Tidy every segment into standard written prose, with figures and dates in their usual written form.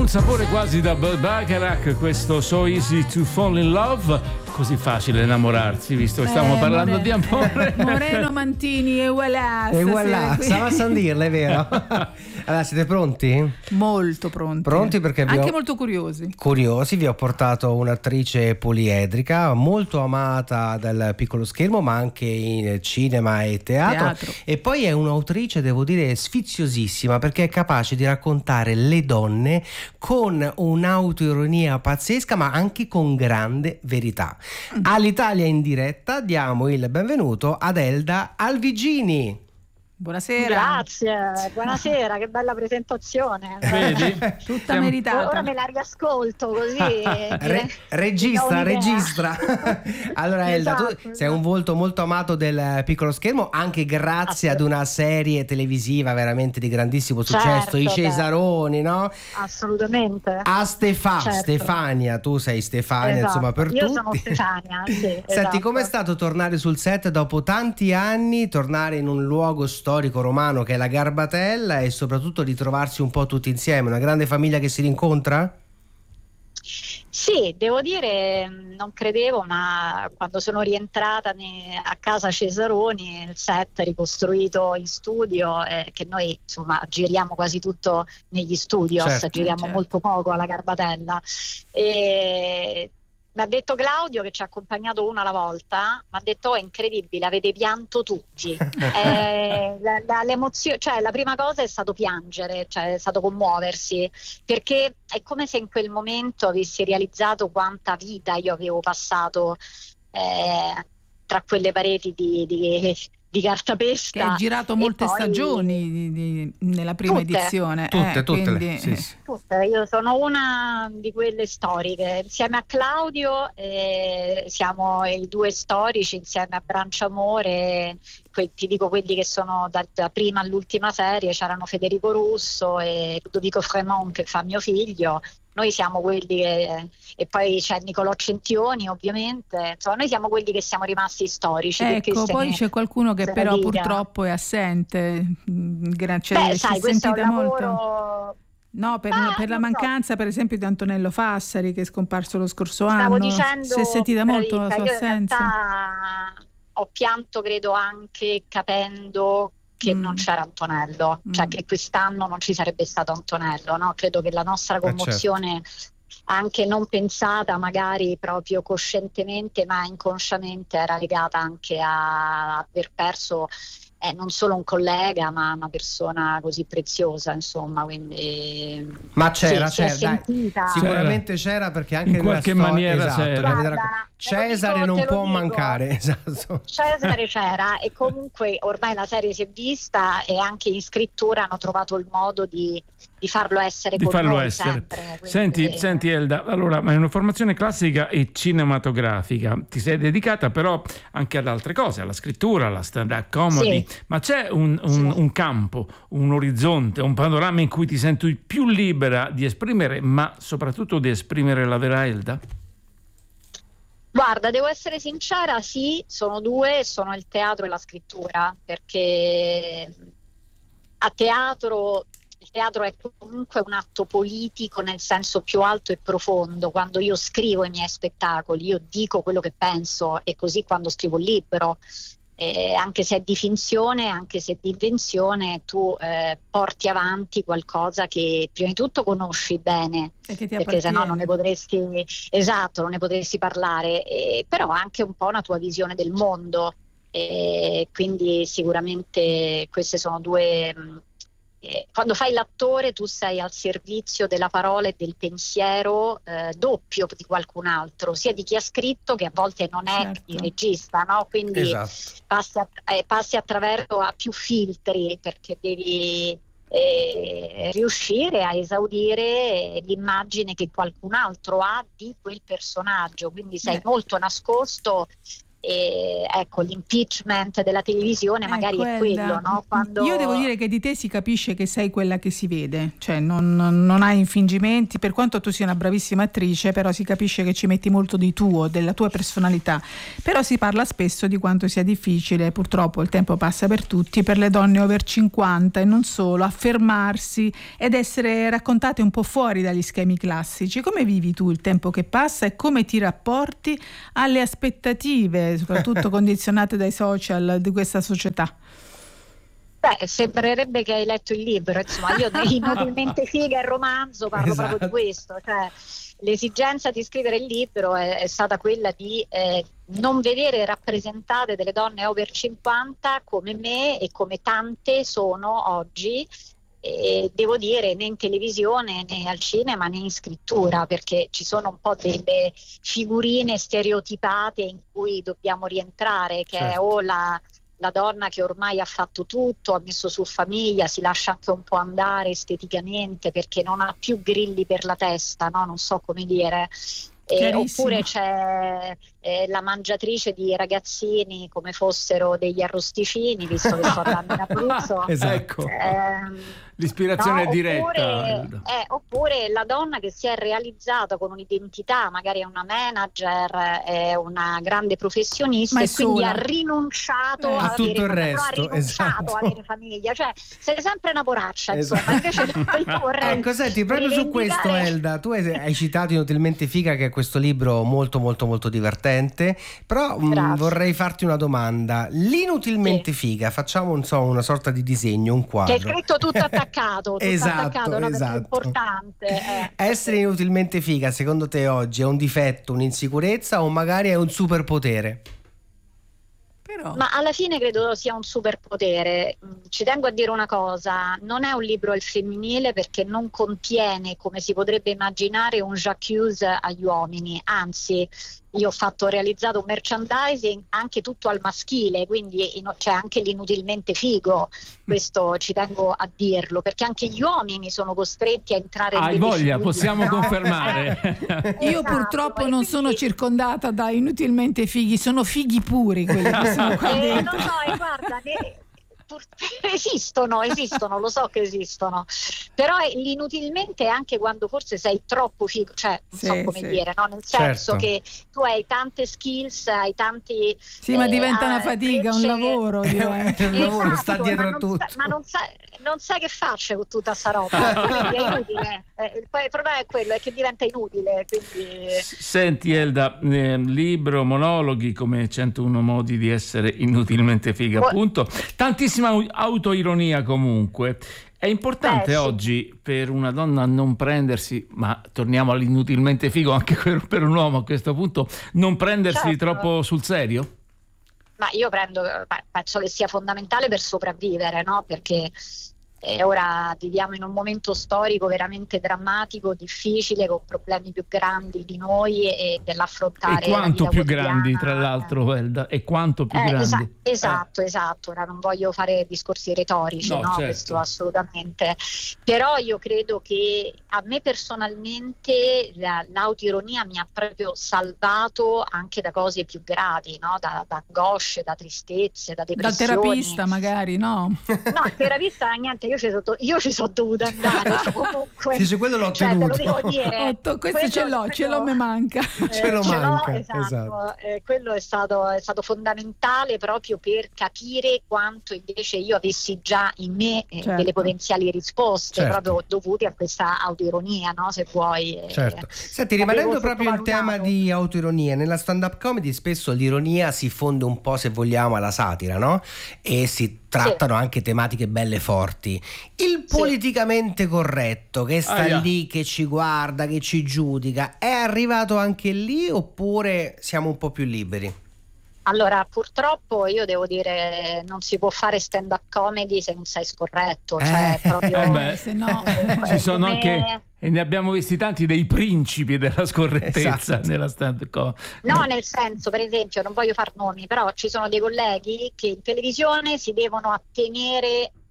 un sapore quasi da Bacharach, questo So Easy to Fall in Love. Così facile innamorarsi, visto che stiamo parlando di amore. Moreno Mantini e voilà. E voilà, stava a sandirle, è vero? Allora, siete pronti? Molto pronti. Pronti perché anche molto curiosi. Curiosi, vi ho portato un'attrice poliedrica, molto amata dal piccolo schermo, ma anche in cinema e teatro. E poi è un'autrice, devo dire, sfiziosissima, perché è capace di raccontare le donne con un'autoironia pazzesca, ma anche con grande verità. All'Italia in diretta diamo il benvenuto ad Elda Alvigini. Buonasera. Grazie, buonasera, che bella presentazione. Vedi? Tutta meritata. Ora me la riascolto così. Registra. Allora Elda, Esatto, tu sei un volto molto amato del piccolo schermo, anche grazie ad una serie televisiva veramente di grandissimo successo, I Cesaroni, no? Assolutamente. Certo. Stefania, tu sei Stefania, esatto. Insomma, per Io tutti. sono Stefania, sì. Senti, esatto. com'è stato tornare sul set dopo tanti anni, tornare in un luogo storico romano che è la Garbatella e soprattutto ritrovarsi un po' tutti insieme, una grande famiglia che si rincontra? Sì, devo dire, non credevo, ma quando sono rientrata a casa Cesaroni, il set ricostruito in studio, che noi insomma giriamo quasi tutto negli studios, giriamo molto poco alla Garbatella. E mi ha detto Claudio, che ci ha accompagnato una alla volta, mi ha detto: è incredibile, avete pianto tutti. L'emozione, cioè la prima cosa è stato piangere, cioè è stato commuoversi, perché è come se in quel momento avessi realizzato quanta vita io avevo passato tra quelle pareti di cartapesta. Che hai girato molte stagioni nella prima edizione. Tutte. Quindi... Sì. Tutte. Io sono una di quelle storiche. Insieme a Claudio siamo i due storici, insieme a Branciamore, ti dico quelli che sono da prima all'ultima serie, c'erano Federico Russo e Ludovico Fremont che fa mio figlio. Noi siamo quelli e poi c'è Nicolò Centioni ovviamente, insomma noi siamo quelli che siamo rimasti storici. Ecco, poi c'è qualcuno che però purtroppo è assente, sai, questo è un lavoro... molto. No, per la mancanza per esempio di Antonello Fassari, che è scomparso lo scorso Stavo anno. dicendo, si è sentita molto la sua assenza. In realtà ho pianto, credo, anche capendo che non c'era Antonello, cioè che quest'anno non ci sarebbe stato Antonello, no? Credo che la nostra commozione, anche non pensata magari proprio coscientemente ma inconsciamente, era legata anche a aver perso non solo un collega ma una persona così preziosa, insomma, quindi ma c'era, sicuramente c'era, perché anche in qualche maniera c'era. Guarda, Cesare non può mancare, esatto. Cesare c'era, e comunque ormai la serie si è vista e anche in scrittura hanno trovato il modo di farlo essere con noi sempre. Quindi... Senti Elda, allora, ma è una formazione classica e cinematografica, ti sei dedicata però anche ad altre cose, alla scrittura, alla stand-up comedy, ma c'è un campo, un orizzonte, un panorama in cui ti senti più libera di esprimere, ma soprattutto di esprimere la vera Elda? Guarda, devo essere sincera, sì, sono due, sono il teatro e la scrittura, perché a teatro... Il teatro è comunque un atto politico nel senso più alto e profondo. Quando io scrivo i miei spettacoli, io dico quello che penso, e così quando scrivo un libro, anche se è di finzione, anche se è di invenzione, tu porti avanti qualcosa che prima di tutto conosci bene, perché sennò non ne potresti, non ne potresti parlare, però anche un po' una tua visione del mondo, quindi sicuramente queste sono due... Quando fai l'attore tu sei al servizio della parola e del pensiero doppio di qualcun altro, sia di chi ha scritto che a volte non è il regista, no? Quindi passi attraverso a più filtri, perché devi riuscire a esaudire l'immagine che qualcun altro ha di quel personaggio, quindi sei molto nascosto E ecco, l'impeachment della televisione magari è quello, no? Quando... Io devo dire che di te si capisce che sei quella che si vede, cioè non hai infingimenti, per quanto tu sia una bravissima attrice, però si capisce che ci metti molto di tuo, della tua personalità. Però si parla spesso di quanto sia difficile, purtroppo il tempo passa per tutti, per le donne over 50 e non solo, affermarsi ed essere raccontate un po' fuori dagli schemi classici. Come vivi tu il tempo che passa e come ti rapporti alle aspettative, soprattutto condizionate dai social di questa società? Beh, sembrerebbe che hai letto il libro, insomma, io Inutilmente figa, il romanzo, parlo proprio di questo, cioè l'esigenza di scrivere il libro è stata quella di non vedere rappresentate delle donne over 50 come me e come tante sono oggi. E devo dire, né in televisione né al cinema né in scrittura, perché ci sono un po' delle figurine stereotipate in cui dobbiamo rientrare, che è o la donna che ormai ha fatto tutto, ha messo su famiglia, si lascia anche un po' andare esteticamente perché non ha più grilli per la testa, no? Non so come dire. Oppure c'è la mangiatrice di ragazzini come fossero degli arrosticini, visto che sto andando in Abruzzo. Esatto. L'ispirazione è diretta. Oppure la donna che si è realizzata con un'identità, magari è una manager, è una grande professionista e quindi ha rinunciato a tutto il resto, a avere famiglia, cioè sei sempre una poraccia, insomma. Invece io vorrei ecco, senti, proprio su questo, Elda, tu hai citato Inutilmente figa, che è questo libro molto molto molto divertente, però vorrei farti una domanda. L'Inutilmente figa, facciamo una sorta di disegno, un quadro che è scritto tutto attaccato, esatto. No? È importante. Essere inutilmente figa, secondo te oggi è un difetto, un'insicurezza o magari è un superpotere? Ma alla fine credo sia un superpotere. Ci tengo a dire una cosa: non è un libro al femminile perché non contiene, come si potrebbe immaginare, un j'accuse agli uomini, anzi io ho realizzato un merchandising anche tutto al maschile, quindi c'è anche l'inutilmente figo, questo ci tengo a dirlo, perché anche gli uomini sono costretti a entrare in voglia, possiamo confermare. Io purtroppo non sono circondata da inutilmente fighi, sono fighi puri quelli che sono qua dentro. Guarda, esistono, lo so che esistono, però l'inutilmente è anche quando forse sei troppo figo, cioè non so come dire, no? Nel senso che tu hai tante skills, hai tanti ma diventa una fatica, un lavoro, un lavoro, sta dietro a tutto, ma non sai che faccia con tutta sta roba, quindi è inutile. Il problema è quello, è che diventa inutile, quindi... Senti Elda, libro, monologhi come 101 modi di essere inutilmente figa, appunto, tantissima autoironia comunque. È importante oggi per una donna non prendersi, ma torniamo all'inutilmente figo anche per un uomo a questo punto, non prendersi troppo sul serio? Ma io penso che sia fondamentale per sopravvivere, no? Perché ora viviamo in un momento storico veramente drammatico, difficile, con problemi più grandi di noi e dell'affrontare. E quanto più quotidiana. Grandi, tra l'altro, Elda, e quanto più grandi. Esatto. Ora non voglio fare discorsi retorici, no? Certo. Questo assolutamente. Però io credo che a me personalmente l'autoironia mi ha proprio salvato anche da cose più gravi, no? Da angosce, da tristezze, da depressioni. Dal terapista magari, no? No, il terapista niente, io ci sono dovuta andare comunque. Dice, quello l'ho tenuto. Te lo devo dire. Questo ce l'ho, mi manca. Ce lo manca. Esatto. Quello è stato fondamentale proprio per capire quanto invece io avessi già in me delle potenziali risposte, proprio dovute a questa autoironia, no? Se vuoi. Certo. Senti, rimanendo proprio in tema di autoironia, nella stand-up comedy spesso l'ironia si fonde un po', se vogliamo, alla satira, no? E si trattano anche tematiche belle forti. Il politicamente corretto che sta lì, che ci guarda, che ci giudica, è arrivato anche lì oppure siamo un po' più liberi? Allora, purtroppo io devo dire, non si può fare stand-up comedy se non sei scorretto, cioè proprio se no ci sono anche, e ne abbiamo visti tanti, dei principi della scorrettezza nella stand-up comedy. No, nel senso, per esempio, non voglio far nomi, però ci sono dei colleghi che in televisione si devono attenere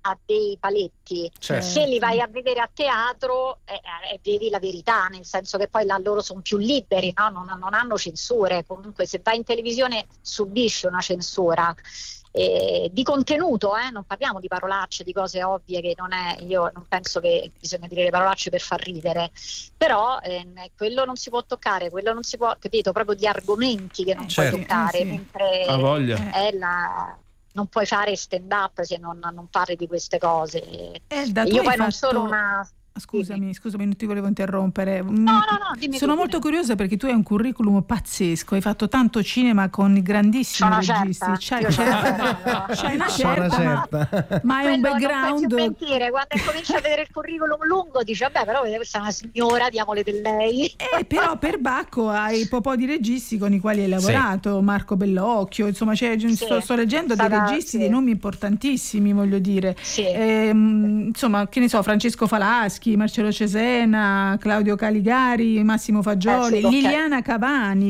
ha dei paletti. Certo. Se li vai a vedere a teatro vedi la verità, nel senso che poi loro sono più liberi, no? Non hanno censure. Comunque se vai in televisione subisci una censura di contenuto, non parliamo di parolacce, di cose ovvie che io non penso che bisogna dire le parolacce per far ridere, però quello non si può toccare, quello non si può, capito, proprio di argomenti che non puoi toccare, sì. mentre Ha voglia. non puoi fare stand up se non parli di queste cose. Io poi non sono una... Scusami, non ti volevo interrompere. No, dimmi. Sono molto curiosa perché tu hai un curriculum pazzesco, hai fatto tanto cinema con i grandissimi registi. C'hai una certa, ma hai un background. Non pensi mentire, quando comincia a vedere il curriculum lungo dici vabbè, però questa è una signora, diamole del lei. Però per Bacco hai un po' di registi con i quali hai lavorato, Marco Bellocchio, insomma sto leggendo dei registi, dei nomi importantissimi, voglio dire. Insomma, che ne so, Francesco Falaschi, Marcello Cesena, Claudio Caligari, Massimo Fagioli, Liliana Cavani,